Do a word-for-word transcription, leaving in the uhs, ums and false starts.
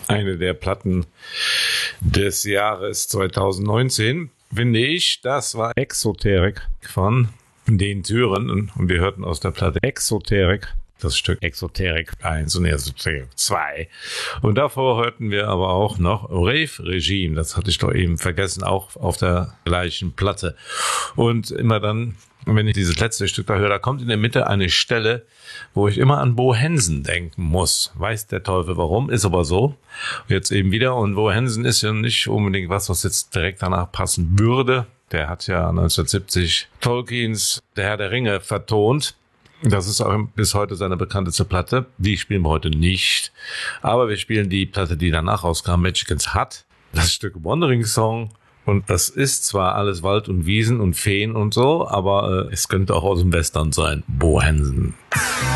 eine der Platten des Jahres zweitausendneunzehn, finde ich. Das war Exoterik von den Türen. Und wir hörten aus der Platte Exoterik das Stück Exoterik eins und Exoterik zwei. Und davor hörten wir aber auch noch Rave Regime. Das hatte ich doch eben vergessen, auch auf der gleichen Platte. Und immer dann, wenn ich dieses letzte Stück da höre, da kommt in der Mitte eine Stelle, wo ich immer an Bo Hensen denken muss. Weiß der Teufel warum, ist aber so. Jetzt eben wieder. Und Bo Hensen ist ja nicht unbedingt was, was jetzt direkt danach passen würde. Der hat ja neunzehnhundertsiebzig Tolkiens Der Herr der Ringe vertont. Das ist auch bis heute seine bekannteste Platte. Die spielen wir heute nicht. Aber wir spielen die Platte, die danach rauskam, Magicans Hut. Das Stück Wandering Song. Und das ist zwar alles Wald und Wiesen und Feen und so, aber äh, es könnte auch aus dem Western sein. Bo Hensen.